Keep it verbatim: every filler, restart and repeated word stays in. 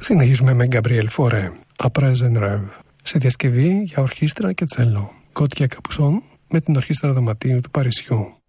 Συνεχίζουμε με Γκαμπριέλ Φορέ, Après un rêve, σε διασκευή για ορχήστρα και τσέλο. Κότια Καπουσόν με την Ορχήστρα Δωματίου του Παρισιού.